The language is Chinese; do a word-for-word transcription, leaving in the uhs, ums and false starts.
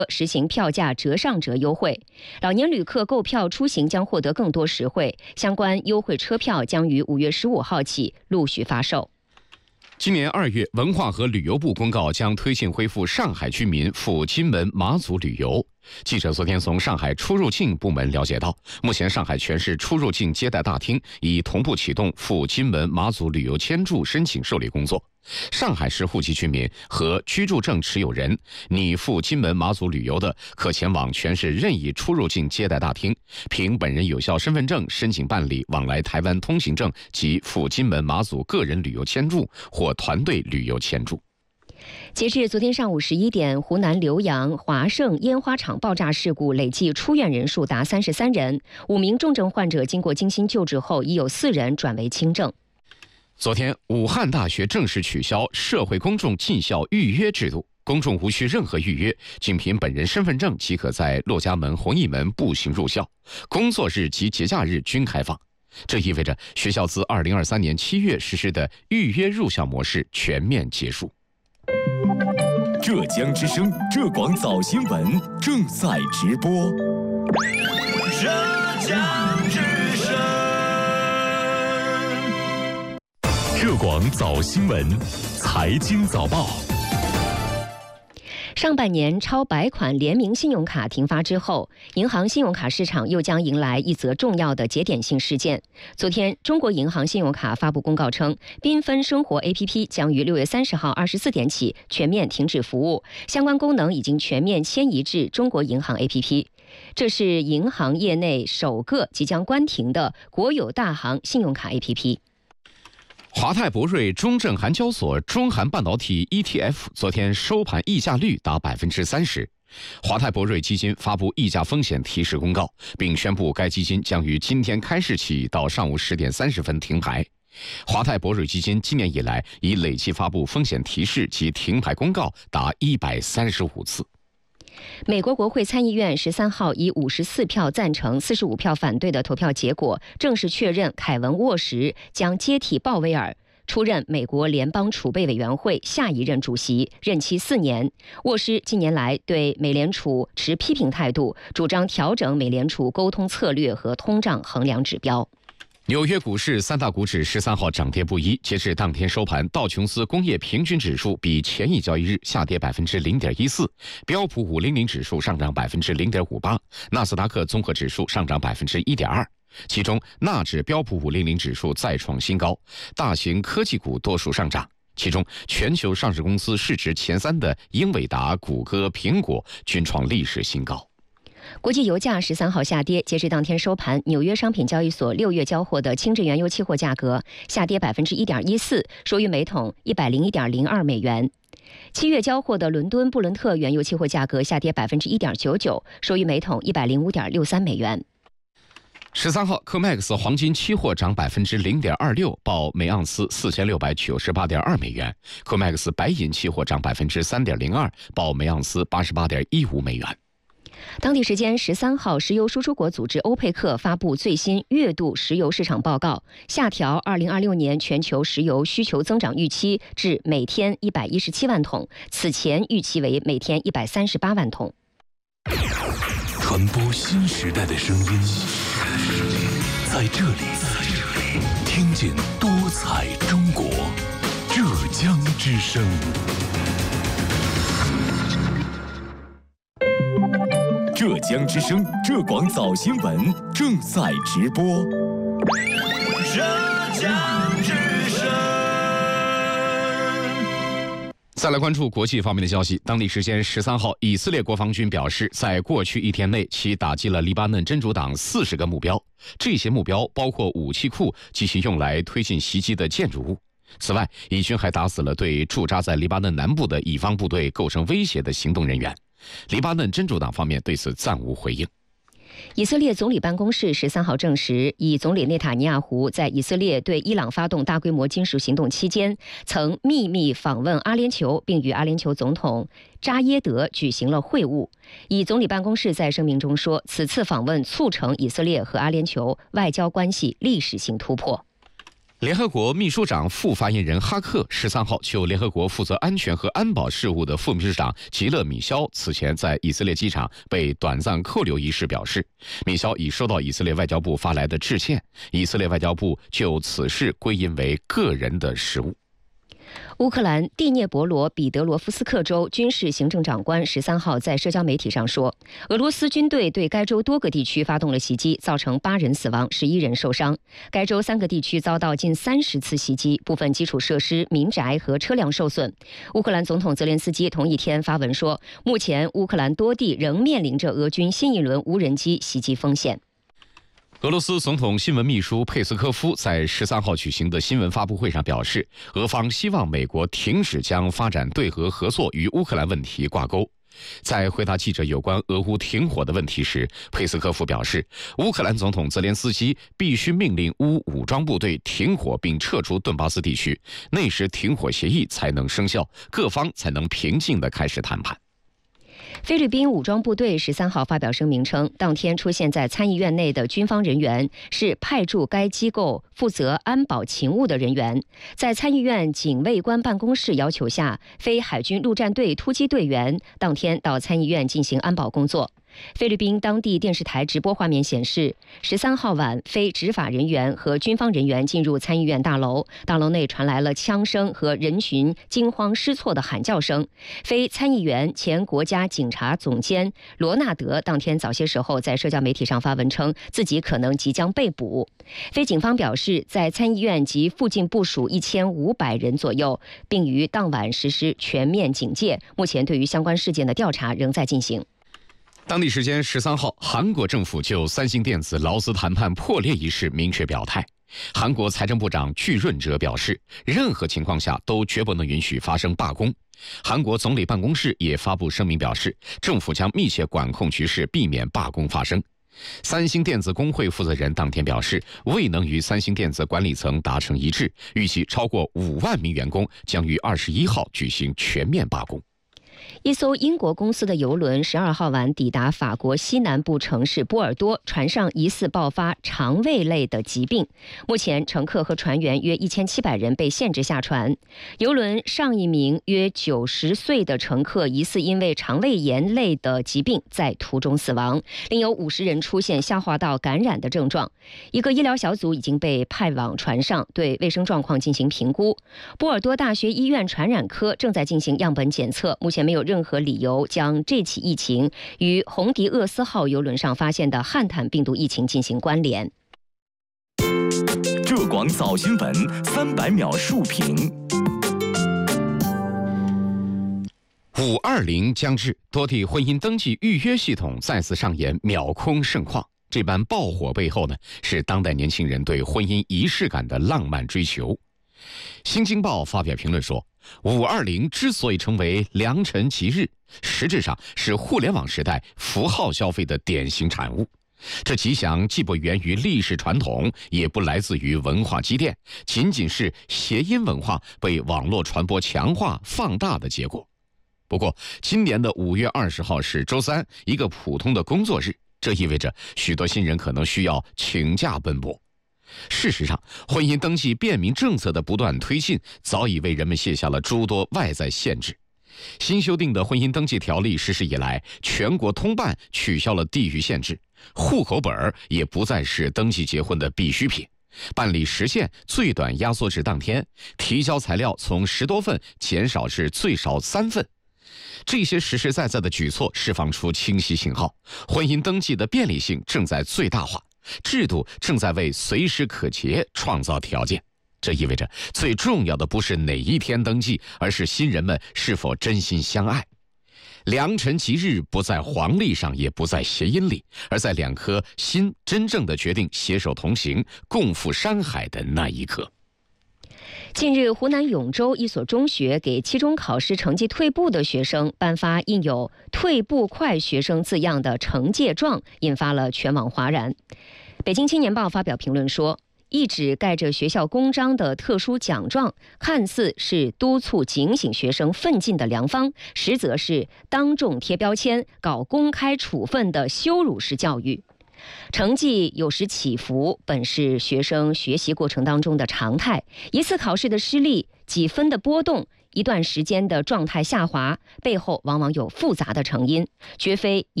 实行票价折上折优惠，老年旅客购票出行将获得更多实惠。相关优惠车票将于五月十五号起陆续发售。 今年二月，文化和旅游部公告将推进恢复上海居民赴金门、马祖旅游。记者昨天从上海出入境部门了解到，目前上海全市出入境接待大厅已同步启动赴金门、马祖旅游签注申请受理工作。上海市户籍居民和居住证持有人，拟赴金门、马祖旅游的，可前往全市任意出入境接待大厅，凭本人有效身份证申请办理往来台湾通行证及赴金门、马祖个人旅游签注或团队旅游签注。 截至昨天上午十一点，湖南浏阳华盛烟花厂爆炸事故累计出院人数达三十三人，五名重症患者经过精心救治后，已有四人转为轻症。 昨天，武汉大学正式取消社会公众进校预约制度，公众无需任何预约，仅凭本人身份证即可在骆家门、弘毅门步行入校，工作日及节假日均开放。这意味着学校自二零二三年七月实施的预约入校模式全面结束。 浙江之声浙广早新闻正在直播。 浙江之声， 浙广早新闻，财经早报。 上半年超百款联名信用卡停发之后，银行信用卡市场又将迎来一则重要的节点性事件。昨天，中国银行信用卡发布公告称，缤纷生活 A P P 将于六月三十号二十四点起全面停止服务，相关功能已经全面迁移至中国银行 A P P。这是银行业内首个即将关停的国有大行信用卡 A P P。 华泰博瑞中证韩交所中韩半导体 E T F 昨天收盘溢价率达百分之三十。华泰博瑞基金发布溢价风险提示公告，并宣布该基金将于今天开市起到上午十点三十分停牌。华泰博瑞基金今年以来已累计发布风险提示及停牌公告达一百三十五次。 美国国会参议院十三号以五十四票赞成、四十五票反对的投票结果，正式确认凯文·沃什将接替鲍威尔出任美国联邦储备委员会下一任主席，任期四年。沃什近年来对美联储持批评态度，主张调整美联储沟通策略和通胀衡量指标。 纽约股市三大股指十三号涨跌不一，截至当天收盘，道琼斯工业平均指数比前一交易日下跌百分之零点一四，标普五零零指数上涨百分之零点五八，纳斯达克综合指数上涨百分之一点二。其中，纳指标普五零零指数再创新高，大型科技股多数上涨。其中，全球上市公司市值前三的英伟达、谷歌、苹果均创历史新高。 国际油价十三号下跌，截至当天收盘，纽约商品交易所六月交货的轻质原油期货价格下跌百分之一点一四，收于每桶一百零一点零二美元。七月交货的伦敦布伦特原油期货价格下跌百分之一点九九，收于每桶一百零五点六三美元。 十三号 C O M E X 黄金期货涨百分之零点二六，报每盎司四千六百九十八点二美元。C O M E X 白银期货涨百分之三点零二，报每盎司八十八点一五美元。 当地时间十三号，石油输出国组织欧佩克发布最新月度石油市场报告，下调二零二六年全球石油需求增长预期至每天一百一十七万桶，此前预期为每天一百三十八万桶。 传播新时代的声音，在这里，听见多彩中国，浙江之声。浙江之声浙广早新闻正在直播。 浙江之声。 再来关注国际方面的消息。当地时间十三号，以色列国防军表示，在过去一天内，其打击了黎巴嫩真主党四十个目标，这些目标包括武器库及其用来推进袭击的建筑物。此外，以军还打死了对驻扎在黎巴嫩南部的以方部队构成威胁的行动人员。黎巴嫩真主党方面对此暂无回应。 以色列总理办公室十三号证实，以总理内塔尼亚胡在以色列对伊朗发动大规模军事行动期间，曾秘密访问阿联酋，并与阿联酋总统扎耶德举行了会晤。以总理办公室在声明中说，此次访问促成以色列和阿联酋外交关系历史性突破。 联合国秘书长副发言人哈克十三号就联合国负责安全和安保事务的副秘书长吉勒米肖此前在以色列机场被短暂扣留一事表示，米肖已收到以色列外交部发来的致歉，以色列外交部就此事归因为个人的失误。 乌克兰第聂伯罗彼得罗夫斯克州军事行政长官十三号在社交媒体上说，俄罗斯军队对该州多个地区发动了袭击，造成八人死亡，十一人受伤。该州三个地区遭到近三十次袭击，部分基础设施、民宅和车辆受损。乌克兰总统泽连斯基同一天发文说，目前乌克兰多地仍面临着俄军新一轮无人机袭击风险。 俄罗斯总统新闻秘书佩斯科夫在十三号举行的新闻发布会上表示，俄方希望美国停止将发展对俄合作与乌克兰问题挂钩。在回答记者有关俄乌停火的问题时，佩斯科夫表示，乌克兰总统泽连斯基必须命令乌武装部队停火并撤出顿巴斯地区，那时停火协议才能生效，各方才能平静地开始谈判。 菲律宾武装部队十三号发表声明称，当天出现在参议院内的军方人员是派驻该机构负责安保勤务的人员。在参议院警卫官办公室要求下，非海军陆战队突击队员当天到参议院进行安保工作。菲律宾当地电视台直播画面显示，十三号晚，非执法人员和军方人员进入参议院大楼，大楼内传来了枪声和人群惊慌失措的喊叫声。非参议员、前国家警察总监罗纳德当天早些时候在社交媒体上发文称，自己可能即将被捕。非警方表示，在参议院及附近部署一千五百人左右，并于当晚实施全面警戒。目前对于相关事件的调查仍在进行。 当地时间十三号，韩国政府就三星电子劳资谈判破裂一事明确表态。韩国财政部长具润哲表示，任何情况下都绝不能允许发生罢工。韩国总理办公室也发布声明表示，政府将密切管控局势，避免罢工发生。三星电子工会负责人当天表示，未能与三星电子管理层达成一致，预计超过五万名员工将于二十一号举行全面罢工。 一艘英国公司的邮轮十二号晚抵达法国西南部城市波尔多，船上疑似爆发肠胃类的疾病。目前，乘客和船员约一千七百人被限制下船。邮轮上一名约九十岁的乘客疑似因为肠胃炎类的疾病在途中死亡，另有五十人出现消化道感染的症状。一个医疗小组已经被派往船上，对卫生状况进行评估。波尔多大学医院传染科正在进行样本检测，目前没有任何理由将这起疫情与红迪厄斯号邮轮上发现的汉坦病毒疫情进行关联。 浙广早新闻三百秒述评。 五二零将至，多地婚姻登记预约系统再次上演秒空盛况。这般爆火背后呢，是当代年轻人对婚姻仪式感的浪漫追求。新京报发表评论说，五二零之所以成为良辰吉日，实质上是互联网时代符号消费的典型产物。这吉祥既不源于历史传统，也不来自于文化积淀，仅仅是谐音文化被网络传播强化放大的结果。不过，今年的五月二十号是周三，一个普通的工作日，这意味着许多新人可能需要请假奔波。事实上，婚姻登记便民政策的不断推进，早已为人们卸下了诸多外在限制。新修订的婚姻登记条例实施以来，全国通办取消了地域限制，户口本也不再是登记结婚的必需品。办理时限最短压缩至当天，提交材料从十多份减少至最少三份。这些实实在在的举措释放出清晰信号，婚姻登记的便利性正在最大化，制度正在为随时可结创造条件。这意味着最重要的不是哪一天登记，而是新人们是否真心相爱。良辰吉日不在黄历上，也不在谐音里，而在两颗心真正的决定携手同行，共赴山海的那一刻。 近日，湖南永州一所中学给期中考试成绩退步的学生颁发印有“退步快学生”字样的惩戒状，引发了全网哗然。北京青年报发表评论说，一纸盖着学校公章的特殊奖状，看似是督促警醒学生奋进的良方，实则是当众贴标签、搞公开处分的羞辱式教育。 成绩有时起伏，本是学生学习过程当中的常态。一次考试的失利，几分的波动，一段时间的状态下滑，背后往往有复杂的成因，绝非